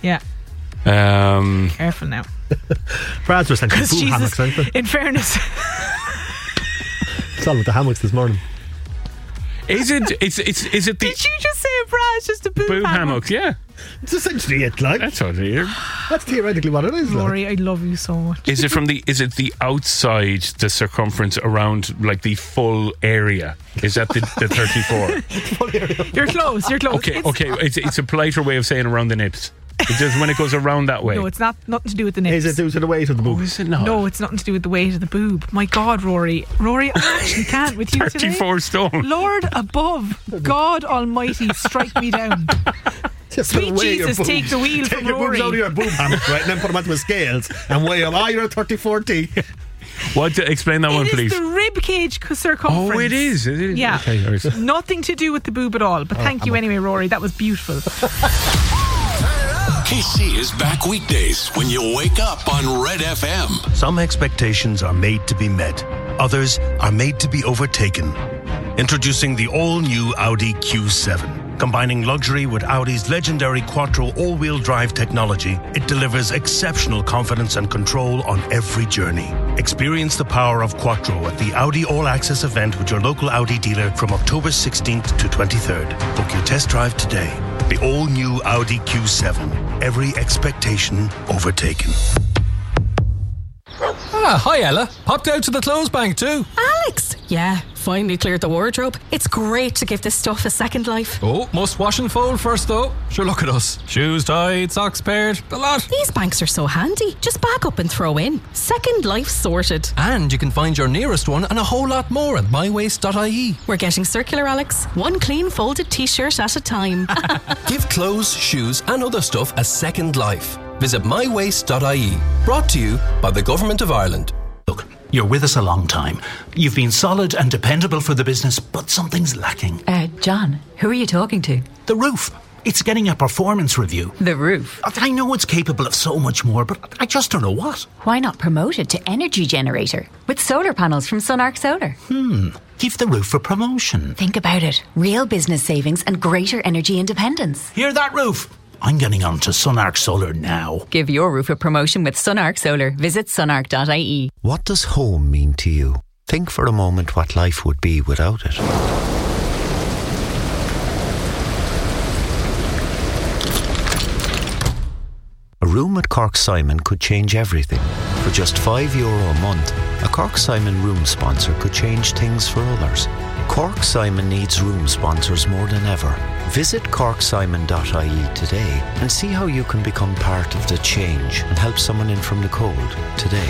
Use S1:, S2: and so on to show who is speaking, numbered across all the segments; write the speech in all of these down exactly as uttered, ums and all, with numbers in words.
S1: Yeah.
S2: Um,
S1: Careful now.
S3: Brad's were essentially boom
S1: Jesus,
S3: hammocks, aren't they?
S1: in fairness.
S3: It's all with the hammocks this morning.
S2: is it? It's it's is it the
S1: Did you just say Brad's just a boom,
S2: boom
S1: hammock?
S2: hammock? Yeah,
S3: It's essentially it, like.
S2: that's what it is.
S3: That's theoretically what it is, like.
S1: Rory, I love you so much.
S2: Is it from the? Is it the outside, the circumference around, like the full area? Is that the, the thirty-four?
S1: You're close. You're close.
S2: Okay,
S1: It's-
S2: okay. It's it's a politer way of saying around the nips. It's just when it goes around that way.
S1: No, it's not. Nothing to do with the nips.
S3: Is it due to the weight of the boob?
S2: Oh, is it not?
S1: No, it's nothing to do with the weight of the boob. My God, Rory. Rory, I actually can't with you today.
S2: thirty-four stone.
S1: Lord above, God Almighty, strike me down.
S3: Just
S1: Sweet
S3: weigh your
S1: Jesus,
S3: boobs.
S1: take the wheel
S3: Take
S1: from
S3: your boobs
S1: Rory.
S3: out of your boob hammock, right, and then put them onto the scales and weigh them. Ah, you're a thirty-four T.
S2: What? Explain that one,
S1: It is
S2: please.
S1: the rib cage circumference.
S2: Oh, it is. It is.
S1: Yeah.
S2: Okay, all right.
S1: Nothing to do with the boob at all. But thank you anyway, Rory. That was beautiful.
S4: K C is back weekdays when you wake up on Red F M.
S5: Some expectations are made to be met. Others are made to be overtaken. Introducing the all-new Audi Q seven. Combining luxury with Audi's legendary Quattro all-wheel drive technology, it delivers exceptional confidence and control on every journey. Experience the power of Quattro at the Audi All Access event with your local Audi dealer from October sixteenth to twenty-third. Book your test drive today. The all-new Audi Q seven. Every expectation overtaken.
S6: Ah, hi Ella. Popped out to the clothes bank too.
S7: Alex! Yeah, finally cleared the wardrobe. It's great to give this stuff a second life.
S6: Oh, must wash and fold first though. Sure, look at us. Shoes tied, socks paired, the lot.
S7: These banks are so handy. Just back up and throw in. Second life sorted.
S6: And you can find your nearest one and a whole lot more at my waste dot I E.
S7: We're getting circular, Alex. One clean folded t-shirt at a time.
S8: Give clothes, shoes and other stuff a second life. Visit my waste dot I E. Brought to you by the Government of Ireland.
S9: Look, you're with us a long time. You've been solid and dependable for the business, but something's lacking.
S10: Uh, John, who are you talking to?
S9: The roof. It's getting a performance review.
S10: The roof?
S9: I know it's capable of so much more, but I just don't know what.
S10: Why not promote it to energy generator with solar panels from Sunark Solar?
S9: Hmm. Give the roof a promotion.
S10: Think about it. Real business savings and greater energy independence.
S9: Hear that, roof? I'm getting on to Sunark Solar now.
S10: Give your roof a promotion with Sunark Solar. Visit sunark dot I E.
S11: What does home mean to you? Think for a moment what life would be without it. A room at Cork Simon could change everything. For just five euro a month, a Cork Simon room sponsor could change things for others. Cork Simon needs room sponsors more than ever. Visit cork simon dot I E today and see how you can become part of the change and help someone in from the cold today.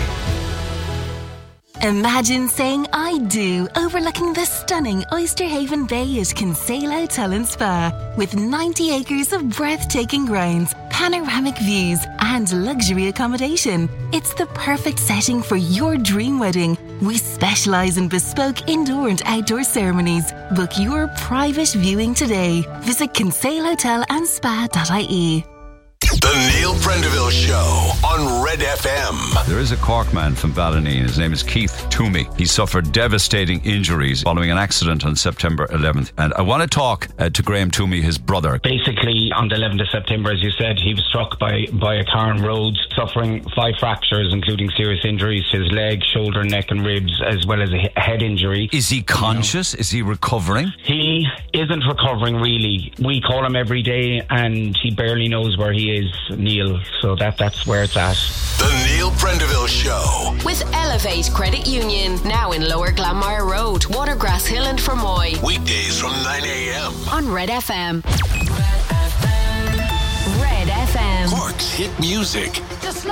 S12: Imagine saying I do overlooking the stunning Oyster Haven Bay at Kinsale Hotel and Spa with ninety acres of breathtaking grounds, panoramic views and luxury accommodation. It's the perfect setting for your dream wedding. We specialise in bespoke indoor and outdoor ceremonies. Book your private viewing today. Visit kinsale hotel and spa dot I E.
S4: The Neil Prendeville Show on Red F M.
S13: There is a Cork man from Ballineen. His name is Keith Toomey. He suffered devastating injuries following an accident on September eleventh. And I want to talk uh, to Graham Toomey, his brother.
S14: Basically, on the eleventh of September, as you said, he was struck by, by a car on road, suffering five fractures, including serious injuries to his leg, shoulder, neck and ribs, as well as a he- head injury.
S13: Is he conscious? You know, is he recovering?
S14: He isn't recovering, really. We call him every day and he barely knows where he is, Neil. So that that's where it's at.
S4: The Neil Prendeville Show.
S15: With Elevate Credit Union, now in Lower Glanmire Road, Watergrass Hill and Fermoy.
S4: Weekdays from nine a.m.
S15: on Red F M. Red F M.
S4: Cork's hit music.
S15: Just